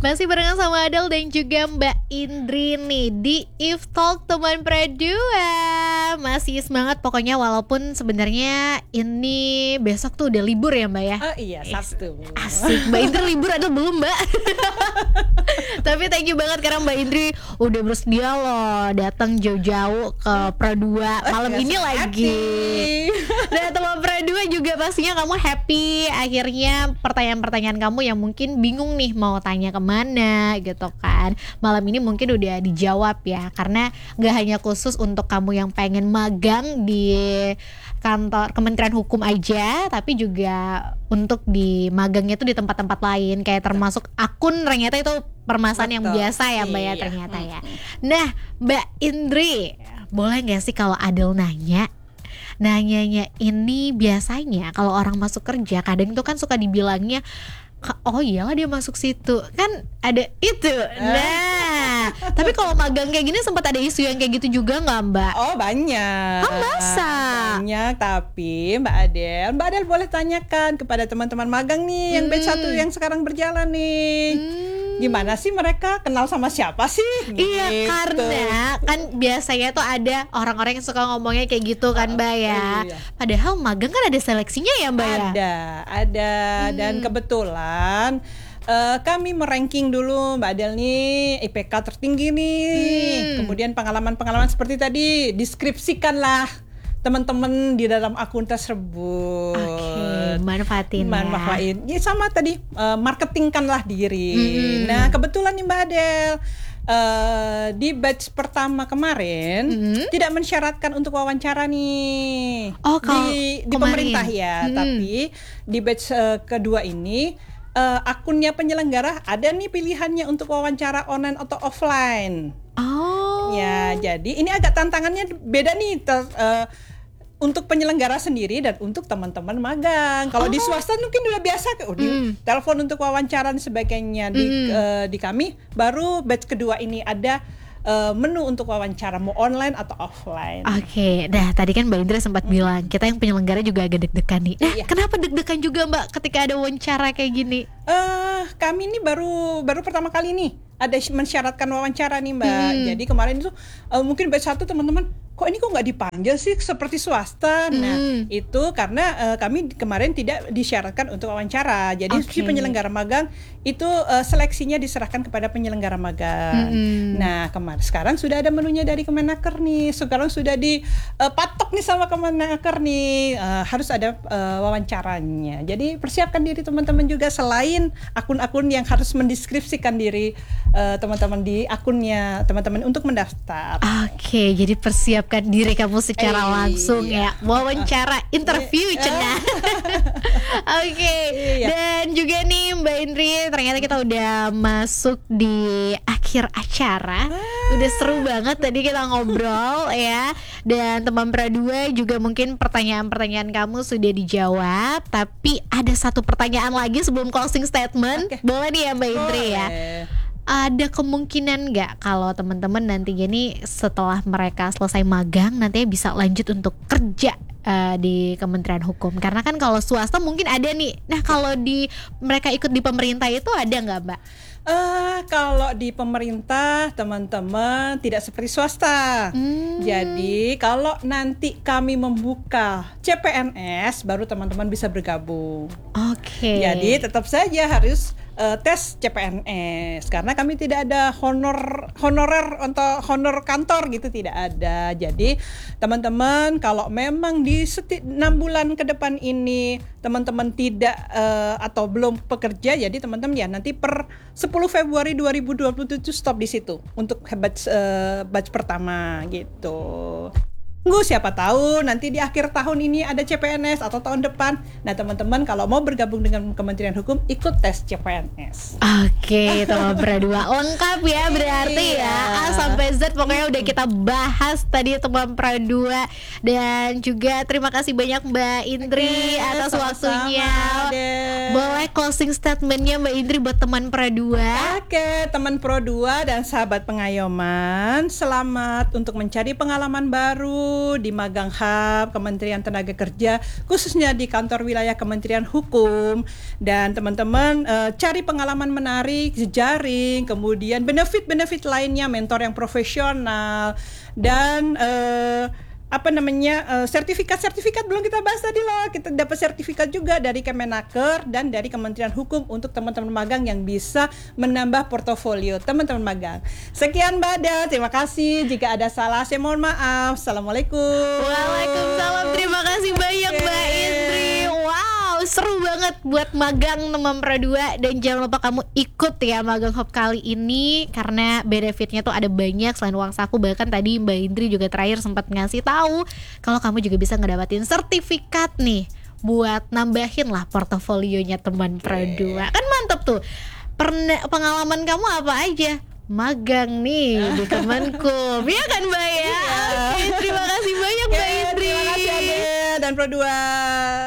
Masih barengan sama Adel dan juga Mbak Indri nih di If Talk Teman Pradua. Masih semangat pokoknya walaupun sebenarnya ini besok tuh udah libur ya Mbak ya. Oh iya, Sabtu. Asik, Mbak Indri libur atau belum Mbak? Tapi thank you banget karena Mbak Indri udah bersedia loh datang jauh-jauh ke Pradua malam ini lagi. Dan teman Pradua juga pastinya kamu happy. Akhirnya pertanyaan-pertanyaan kamu yang mungkin bingung nih mau tanya kemana gitu kan, malam ini mungkin udah dijawab ya. Karena gak hanya khusus untuk kamu yang pengen magang di kantor Kementerian Hukum aja, tapi juga untuk di magangnya tuh di tempat-tempat lain, kayak termasuk akun, ternyata itu permasalahan yang biasa ya Mbak ya ternyata ya. Nah Mbak Indri, boleh gak sih kalau Adel nanyanya ini biasanya kalau orang masuk kerja kadang itu kan suka dibilangnya, oh iyalah dia masuk situ, kan ada itu. Nah, tapi kalau magang kayak gini sempat ada isu yang kayak gitu juga nggak Mbak? Oh banyak. Masa? Banyak, tapi Mbak Adel boleh tanyakan kepada teman-teman magang nih yang batch 1 yang sekarang berjalan nih. Gimana sih mereka kenal sama siapa sih? Iya gitu. Karena kan biasanya tuh ada orang-orang yang suka ngomongnya kayak gitu kan Mbak ya. Iya. Padahal magang kan ada seleksinya ya Mbak ya. Ada dan kebetulan kami meranking dulu Mbak Adel nih IPK tertinggi nih. Kemudian pengalaman-pengalaman seperti tadi deskripsikanlah teman-teman di dalam akun tersebut. Oke, manfaatin ya sama tadi marketingkanlah diri. Nah kebetulan nih Mbak Adel di batch pertama kemarin tidak mensyaratkan untuk wawancara nih. Di pemerintah ya, tapi di batch kedua ini akunnya penyelenggara ada nih pilihannya untuk wawancara online atau offline. Ya, jadi ini agak tantangannya beda nih untuk penyelenggara sendiri dan untuk teman-teman magang. Kalau di swasta mungkin udah biasa di telepon untuk wawancara dan sebagainya. Di kami baru batch kedua ini ada menu untuk wawancara mau online atau offline. Oke, nah tadi kan Mbak Indra sempat bilang kita yang penyelenggara juga agak deg-degan nih. Kenapa deg-degan juga Mbak ketika ada wawancara kayak gini? Kami ini baru pertama kali nih ada mensyaratkan wawancara nih Mbak. Jadi kemarin itu mungkin batch 1 teman-teman, kok nggak dipanggil sih seperti swasta. Nah itu karena kami kemarin tidak disyaratkan untuk wawancara. Jadi si penyelenggara magang itu seleksinya diserahkan kepada penyelenggara magang. Nah sekarang sudah ada menunya dari Kemenaker nih. Sekarang sudah dipatok nih sama Kemenaker nih, harus ada wawancaranya. Jadi persiapkan diri teman-teman juga, selain akun-akun yang harus mendeskripsikan diri teman-teman di akunnya teman-teman untuk mendaftar. Oke, jadi persiapkan diri kamu secara langsung ya, wawancara, interview cenah. Oke, dan juga nih Mbak Indri, ternyata kita udah masuk di akhir acara. Udah seru banget tadi kita ngobrol ya. Dan teman Pradua juga mungkin pertanyaan-pertanyaan kamu sudah dijawab. Tapi ada satu pertanyaan lagi sebelum closing statement. Boleh nih ya Mbak Indri ya. Ada kemungkinan nggak kalau teman-teman nantinya nih setelah mereka selesai magang nantinya bisa lanjut untuk kerja di Kementerian Hukum? Karena kan kalau swasta mungkin ada nih. Nah kalau mereka ikut di pemerintah itu ada nggak Mbak? Kalau di pemerintah teman-teman tidak seperti swasta. Jadi kalau nanti kami membuka CPNS baru teman-teman bisa bergabung. Jadi tetap saja harus tes CPNS karena kami tidak ada honorer atau honor kantor gitu, tidak ada. Jadi teman-teman kalau memang di 6 bulan ke depan ini teman-teman tidak atau belum pekerja, jadi teman-teman ya nanti per 10 Februari 2027 stop di situ untuk batch pertama gitu. Tunggu, siapa tahu nanti di akhir tahun ini ada CPNS atau tahun depan. Nah teman-teman kalau mau bergabung dengan Kementerian Hukum ikut tes CPNS. Oke, teman Pradua lengkap ya berarti ya, A sampai Z pokoknya udah kita bahas tadi teman Pradua. Dan juga terima kasih banyak Mbak Indri atas waktunya. Boleh closing statementnya Mbak Indri buat teman Pro 2. Oke, teman Pro 2 dan sahabat pengayoman, selamat untuk mencari pengalaman baru di Magang Hub Kementerian Tenaga Kerja, khususnya di kantor wilayah Kementerian Hukum. Dan teman-teman cari pengalaman menarik, jejaring, kemudian benefit-benefit lainnya, mentor yang profesional, dan sertifikat belum kita bahas tadi loh. Kita dapat sertifikat juga dari Kemenaker dan dari Kementerian Hukum untuk teman-teman magang yang bisa menambah portofolio teman-teman magang. Sekian Mbak Ada, terima kasih. Jika ada salah saya mohon maaf. Assalamualaikum. Waalaikumsalam. Terima kasih banyak Mbak Indri. Wow, seru banget buat magang teman Pro 2. Dan jangan lupa kamu ikut ya Magang Hub kali ini, karena benefitnya tuh ada banyak selain uang saku. Bahkan tadi Mbak Indri juga terakhir sempat ngasih tahu kalau kamu juga bisa ngedapatin sertifikat nih buat nambahin lah portofolionya teman Pro 2. Kan mantep tuh. Pengalaman kamu apa aja? Magang nih di Kemenkum. Iya kan Mbak ya? Oke, terima kasih banyak Mbak Indri. Terima kasih Ade dan Pro 2.